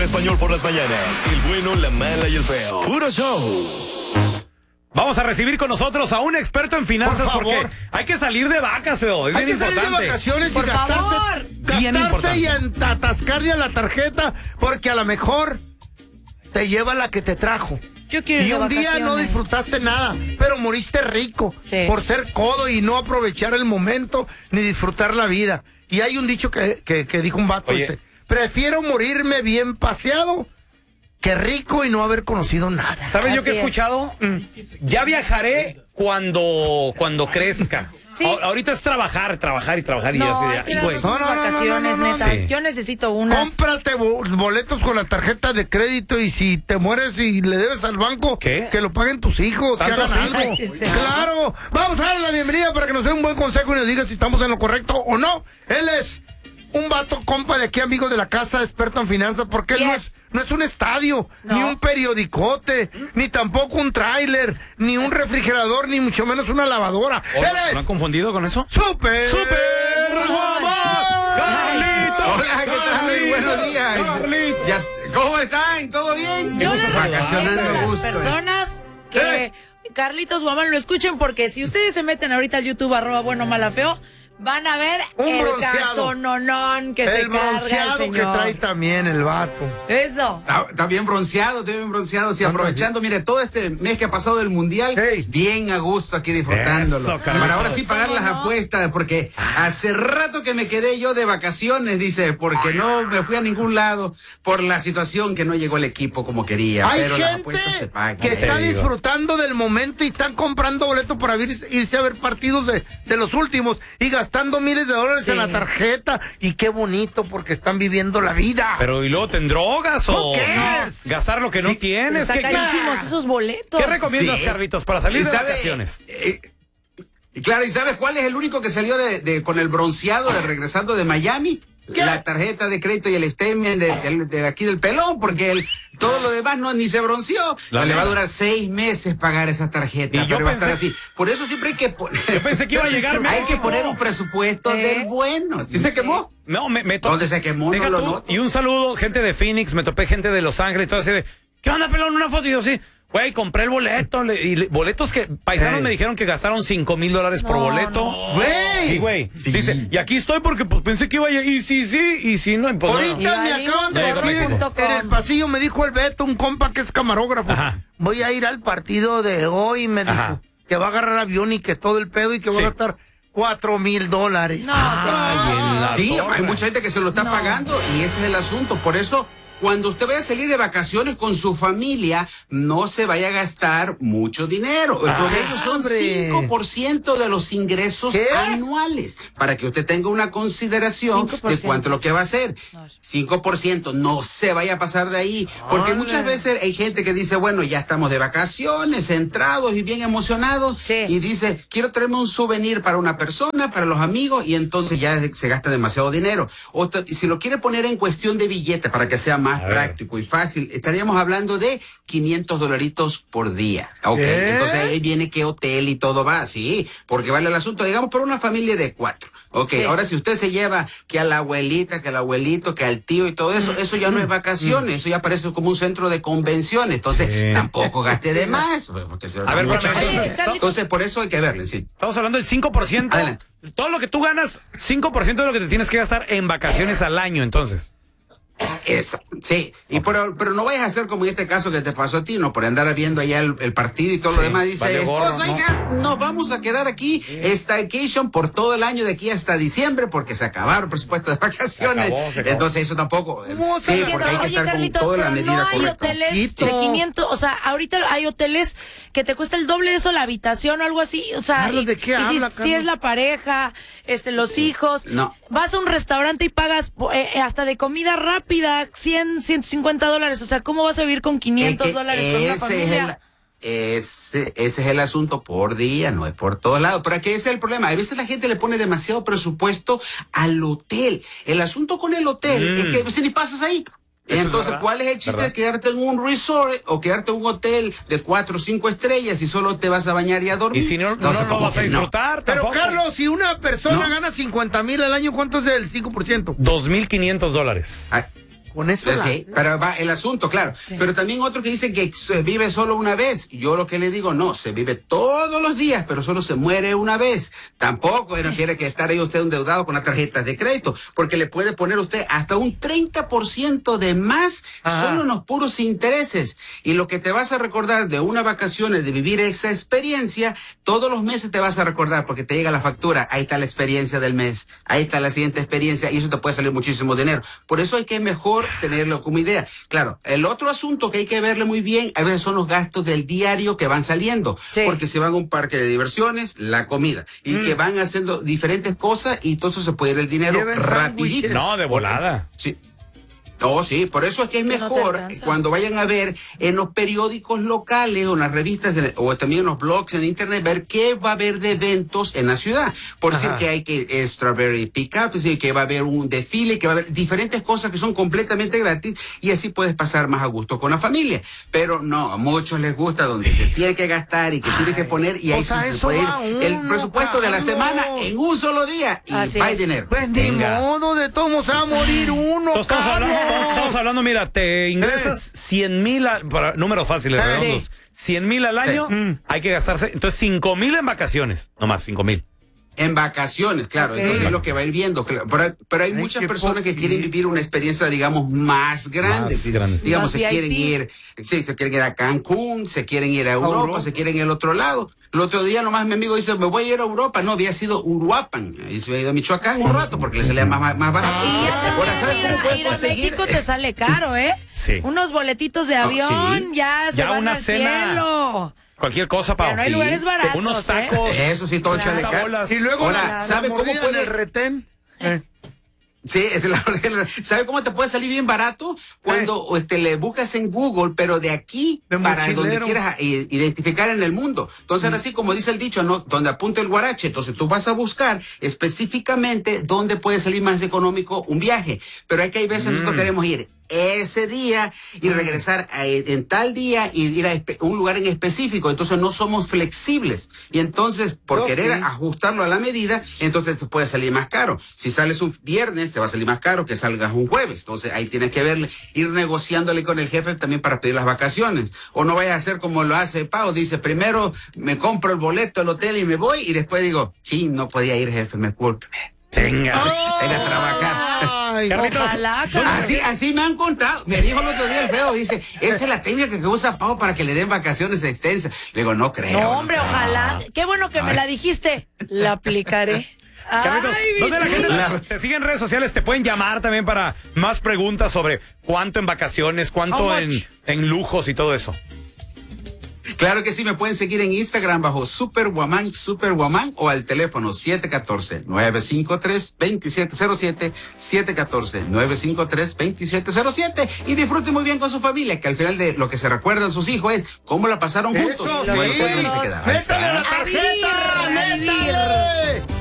Español por las mañanas. El bueno, la mala y el feo. Puro show. Vamos a recibir con nosotros a un experto en finanzas porque hay que salir de vacas, feo. Es hay bien que importante. salir de vacaciones y gastarse y atascarle a la tarjeta porque a lo mejor te lleva la que te trajo. Yo quiero ir y de un día vacaciones. no disfrutaste nada, pero moriste rico por ser codo y no aprovechar el momento ni disfrutar la vida. Y hay un dicho que dijo un vato, dice, prefiero morirme bien paseado que rico y no haber conocido nada. ¿Sabes yo qué he escuchado? Ya viajaré cuando crezca. Sí. Ahorita es trabajar y No, ya. hay que darnos unas vacaciones, neta. Sí. Yo necesito unas. Cómprate boletos con la tarjeta de crédito y si te mueres y le debes al banco, ¿qué? Que lo paguen tus hijos, que ¿Tanto hagan así? algo. Claro. Vamos a darle la bienvenida para que nos dé un buen consejo y nos diga si estamos en lo correcto o no. Él es un vato compa de aquí, amigo de la casa, experto en finanzas, porque él no es un estadio, ni un periodicote, ni tampoco un tráiler, ni un refrigerador, ni mucho menos una lavadora. Él es... ¿No han confundido con eso? ¡Súper! ¡Carlitos! Hola, ¿qué tal? Buenos días. ¿Cómo están? ¿Todo bien? Yo les Vacacionando recomiendo a a las gusto. personas que Carlitos Guamán lo escuchen, porque si ustedes se meten ahorita al YouTube, @buenomalafeo, van a ver Un el bronceado. casononón que se El carga el bronceado que señor. trae también el vato. Eso. Está bien bronceado, Sí, aprovechando, mire, todo este mes que ha pasado del Mundial, bien a gusto aquí disfrutándolo. Eso, Carlitos. Para ahora sí pagar las apuestas, porque hace rato que me quedé yo de vacaciones, dice, porque no me fui a ningún lado por la situación que no llegó el equipo como quería. Hay pero las apuestas se gente pagan. que está disfrutando del momento y están comprando boletos para irse a ver partidos de los últimos y gastando miles de dólares en la tarjeta. Y qué bonito, porque están viviendo la vida. Pero ¿y luego te drogas o ¿Qué? gastar lo que no tienes? Están carísimos esos boletos. ¿Qué recomiendas, Carlitos, para salir ¿Y de sabe, vacaciones? Y claro, ¿y sabes cuál es el único que salió con el bronceado regresando de Miami? ¿Qué? La tarjeta de crédito y el statement de aquí del pelón, porque todo lo demás ni se bronceó. Le va a durar 6 meses pagar esa tarjeta, Y yo pero va a estar pensé- así. Por eso siempre hay que poner... Yo pensé que iba a llegar. Hay que poner un presupuesto del bueno. ¿Sí se quemó? No, me ¿Dónde se quemó? Deja No lo tú. noto. Y un saludo, gente de Phoenix, me topé gente de Los Ángeles, todo así de, ¿qué onda, pelón? Una foto. Y yo sí, güey, compré el boleto. Boletos que paisanos me dijeron que gastaron $5,000 por boleto. Güey. Sí, güey. Sí. Dice, y aquí estoy porque pues pensé que iba a llegar. Y si no, pues, Ahorita no. me acaban de decir, en el pasillo me dijo el Beto, un compa que es camarógrafo, voy a ir al partido de hoy, me dijo, que va a agarrar avión y que todo el pedo y que va a gastar $4,000. No, Sí, hay mucha gente que se lo está pagando y ese es el asunto. Por eso, cuando usted vaya a salir de vacaciones con su familia, no se vaya a gastar mucho dinero. El promedio son 5% de los ingresos anuales, para que usted tenga una consideración 5%. de cuánto es lo que va a hacer. 5%, no se vaya a pasar de ahí, porque muchas veces hay gente que dice, bueno, ya estamos de vacaciones, centrados y bien emocionados, y dice, quiero traerme un souvenir para una persona, para los amigos, y entonces ya se gasta demasiado dinero. O si lo quiere poner en cuestión de billete para que sea más práctico y fácil, estaríamos hablando de $500 por día. Okay. Entonces ahí viene qué hotel y todo va, sí, porque vale el asunto, digamos, por una familia de 4. Ahora si usted se lleva que a la abuelita, que al abuelito, que al tío y todo eso, eso ya no es vacaciones, eso ya parece como un centro de convenciones, entonces tampoco gaste de más. Porque A ver, mucha espérame, gente. Entonces por eso hay que verle, sí. Estamos hablando del 5%. Adelante. Todo lo que tú ganas, 5% de lo que te tienes que gastar en vacaciones al año, entonces. Sí, pero no vayas a hacer como en este caso que te pasó a ti, no por andar viendo allá el partido y todo lo demás. Dice, vale gorro, oiga, nos vamos a quedar aquí, staycation por todo el año de aquí hasta diciembre, porque se acabaron el presupuesto de vacaciones. Se acabó. Entonces eso tampoco. Sí, porque hay que Oye, estar Carlitos, con toda la pero medida no hay correcta. hoteles de 500, o sea, ahorita hay hoteles que te cuesta el doble de eso la habitación o algo así, o sea, Carlos, ¿de qué habla, si es la pareja, los hijos, No. vas a un restaurante y pagas hasta de comida rápida, $150, o sea, ¿cómo vas a vivir con $500 con una familia? Ese es el asunto por día, no es por todos lados. Pero aquí ese es el problema. A veces la gente le pone demasiado presupuesto al hotel. El asunto con el hotel es que a veces ni pasas ahí. Entonces, ¿cuál es el chiste de quedarte en un resort o quedarte en un hotel de 4 o 5 estrellas y solo te vas a bañar y a dormir? Y si no sé lo cómo vas a que no. disfrutar Pero tampoco. Carlos, si una persona gana $50,000 al año, ¿cuánto es el 5%? $2,500. Ay, Con eso sí, pero va el asunto, claro. Sí. Pero también otro que dice que se vive solo una vez. Yo lo que le digo, no, se vive todos los días, pero solo se muere una vez. Tampoco no quiere que estar ahí usted endeudado con las tarjetas de crédito, porque le puede poner usted hasta un 30% de más solo en los puros intereses. Y lo que te vas a recordar de una vacaciones, de vivir esa experiencia, todos los meses te vas a recordar porque te llega la factura. Ahí está la experiencia del mes, ahí está la siguiente experiencia y eso te puede salir muchísimo dinero. Por eso hay que mejor tenerlo como idea. Claro, el otro asunto que hay que verle muy bien, a veces son los gastos del diario que van saliendo, porque se van a un parque de diversiones, la comida, y que van haciendo diferentes cosas y todo eso se puede ir el dinero rapidito. No, de volada. Sí. Oh, sí, por eso es que es mejor cuando vayan a ver en los periódicos locales o en las revistas o también en los blogs en internet, ver qué va a haber de eventos en la ciudad. Por decir que hay que Strawberry Pickup, es decir, que va a haber un desfile, que va a haber diferentes cosas que son completamente gratis y así puedes pasar más a gusto con la familia. Pero no, a muchos les gusta donde se tiene que gastar y que tiene que poner y ahí sí se puede ir el presupuesto de la semana en un solo día y va dinero. Pues ni modo, de todos se va a morir uno, Estamos hablando, mira, te ingresas 100,000, para números fáciles, redondos, 100,000 al año, hay que gastarse, entonces 5,000 en vacaciones, nomás 5,000. En vacaciones, claro, entonces es lo que va a ir viendo. Pero hay muchas personas que quieren vivir una experiencia, digamos, más grande. Digamos, se quieren ir a Cancún, se quieren ir a Europa, se quieren ir al otro lado. El otro día nomás mi amigo dice, me voy a ir a Europa. No, había sido Uruapan. Y se había ido a Michoacán un rato porque le salía más barato. Ahora, ¿sabes cómo puedes conseguir? México te sale caro, ¿eh? Sí. Unos boletitos de avión, ya se van al cielo. Cualquier cosa para no hay lugares baratos, unos tacos. Eso sí, todo sale caro. Y luego ahora, ¿sabe cómo puede el retén? Sí, ¿sabe cómo te puede salir bien barato? Cuando le buscas en Google, pero de aquí para donde quieras identificar en el mundo. Entonces, ahora sí, como dice el dicho, ¿no? Donde apunta el guarache. Entonces, tú vas a buscar específicamente dónde puede salir más económico un viaje. Pero hay veces nosotros queremos ir ese día y regresar en tal día y ir a un lugar en específico. Entonces no somos flexibles y entonces por querer ajustarlo a la medida, entonces te puede salir más caro. Si sales un viernes te va a salir más caro que salgas un jueves. Entonces ahí tienes que ir negociándole con el jefe también para pedir las vacaciones. O no vayas a hacer como lo hace Pau, dice primero me compro el boleto del hotel y me voy y después digo, sí, no podía ir, jefe, me culpe. Venga a trabajar. Así me han contado. Me dijo el otro día el feo, dice, esa es la técnica que usa Pau para que le den vacaciones extensas. Le digo, no creo. No, hombre, ojalá. Qué bueno que me la dijiste. La aplicaré. Carlitos, ¿dónde la gente te sigue en redes sociales? Te pueden llamar también para más preguntas sobre cuánto en vacaciones, cuánto en lujos y todo eso. Claro que sí, me pueden seguir en Instagram bajo Superwoman o al teléfono 714-953-2707, 714-953-2707 y disfruten muy bien con su familia, que al final de lo que se recuerdan sus hijos es cómo la pasaron juntos. Eso, sí. ¡Métale la tarjeta! ¡Métale!